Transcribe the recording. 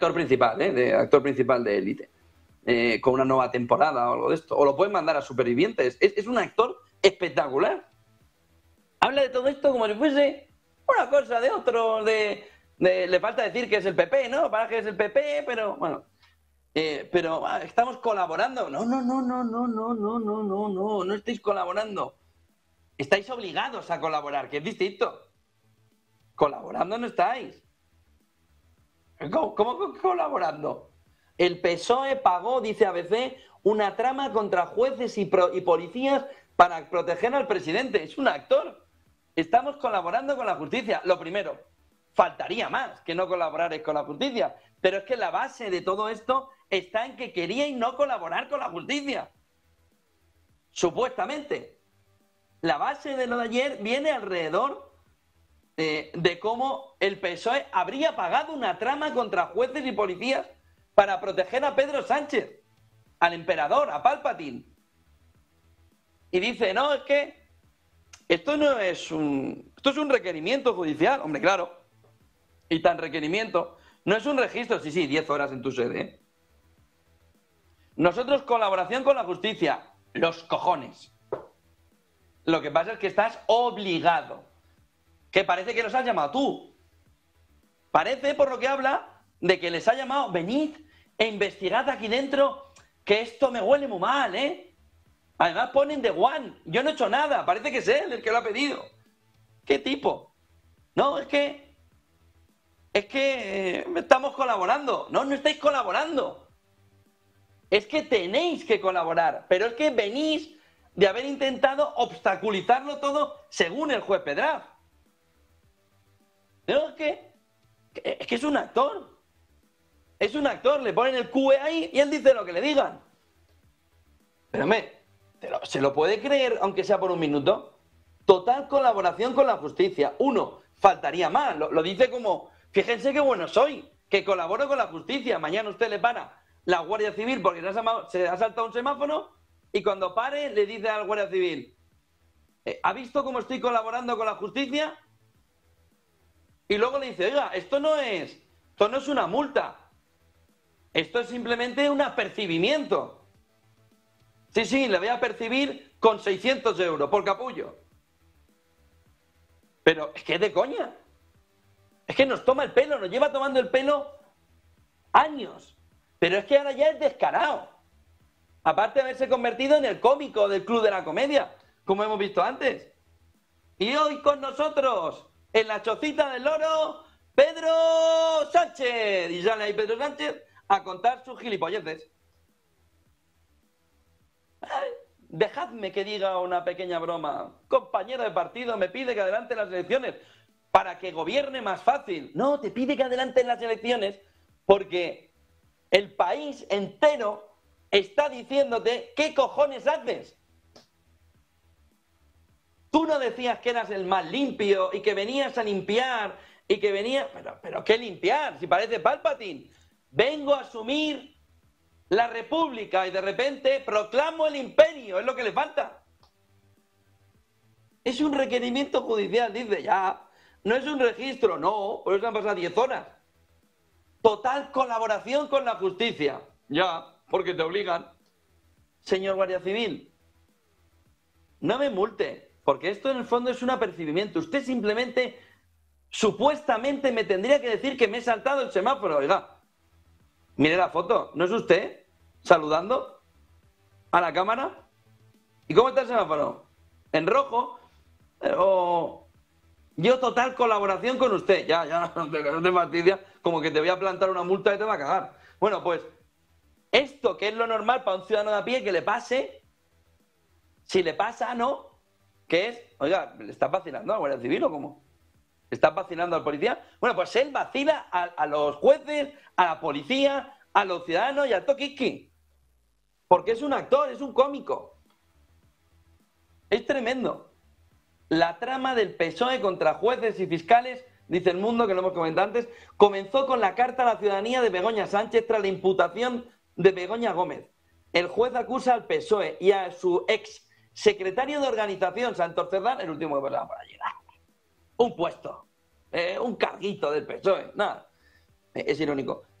actor principal, de actor principal de Élite, con una nueva temporada o algo de esto. O lo pueden mandar a Supervivientes. Es un actor espectacular. Habla de todo esto como si fuese una cosa de otro, le falta decir que es el PP, ¿no? Para que es el PP, pero bueno. Pero estamos colaborando. No estáis colaborando. Estáis obligados a colaborar, que es distinto. Colaborando no estáis. ¿Cómo colaborando? El PSOE pagó, dice ABC, una trama contra jueces y policías para proteger al presidente. Es un actor. Estamos colaborando con la justicia. Lo primero, faltaría más que no colaborarais con la justicia. Pero es que la base de todo esto está en que queríais no colaborar con la justicia. Supuestamente. La base de lo de ayer viene alrededor de cómo el PSOE habría pagado una trama contra jueces y policías para proteger a Pedro Sánchez, al emperador, a Palpatine. Y dice, no, es que esto es un requerimiento judicial. Hombre, claro. Y tan requerimiento. No es un registro, sí, 10 horas en tu sede. Nosotros, colaboración con la justicia. Los cojones. Lo que pasa es que estás obligado. Que parece que los has llamado tú. Parece, por lo que habla, de que les ha llamado, venid e investigad aquí dentro, que esto me huele muy mal, ¿eh? Además ponen de One. Yo no he hecho nada. Parece que es él el que lo ha pedido. ¿Qué tipo? No, es que estamos colaborando. No estáis colaborando. Es que tenéis que colaborar. Pero es que venís de haber intentado obstaculizarlo todo según el juez Pedraz. No, es que es un actor. Es un actor, le ponen el QE ahí y él dice lo que le digan. Pero ¿se lo puede creer aunque sea por un minuto? Total colaboración con la justicia. Faltaría más. Lo dice como, fíjense qué bueno soy, que colaboro con la justicia. Mañana usted le para la Guardia Civil porque se ha saltado un semáforo y cuando pare le dice al Guardia Civil, ¿ha visto cómo estoy colaborando con la justicia? Y luego le dice, oiga, esto no es una multa. Esto es simplemente un apercibimiento. Sí, le voy a percibir con 600 euros por capullo. Pero es que es de coña. Es que nos toma el pelo, nos lleva tomando el pelo años. Pero es que ahora ya es descarado. Aparte de haberse convertido en el cómico del Club de la Comedia, como hemos visto antes. Y hoy con nosotros, en la chocita del loro, Pedro Sánchez. Y sale ahí Pedro Sánchez a contar sus gilipolleces. Dejadme que diga una pequeña broma. Compañero de partido me pide que adelante las elecciones para que gobierne más fácil. No, te pide que adelante las elecciones porque el país entero está diciéndote qué cojones haces. Tú no decías que eras el más limpio y que venías a limpiar y que venías... Pero ¿qué limpiar? Si parece Palpatine. Vengo a asumir la república y de repente proclamo el imperio. Es lo que le falta. Es un requerimiento judicial, dice, ya. No es un registro, no. Por eso han pasado 10 horas. Total colaboración con la justicia. Ya, porque te obligan. Señor Guardia Civil, no me multe. Porque esto en el fondo es un apercibimiento. Usted simplemente, supuestamente, me tendría que decir que me he saltado el semáforo. Oiga, mire la foto. ¿No es usted saludando a la cámara? ¿Y cómo está el semáforo? En rojo. Yo total colaboración con usted. Ya, no te fastidias. Como que te voy a plantar una multa y te va a cagar. Bueno, pues, esto que es lo normal para un ciudadano de a pie que le pase, si le pasa, no. Que es, oiga, ¿le estás vacilando al Guardia Civil o cómo? ¿Le estás vacilando al policía? Bueno, pues él vacila a los jueces, a la policía, a los ciudadanos y al toquiski. Porque es un actor, es un cómico. Es tremendo. La trama del PSOE contra jueces y fiscales, dice El Mundo, que lo hemos comentado antes, comenzó con la carta a la ciudadanía de Begoña Sánchez tras la imputación de Begoña Gómez. El juez acusa al PSOE y a su ex secretario de organización, Santos Cerdán, el último que pasaba por allí. Un puesto, un carguito del PSOE, nada. Es irónico.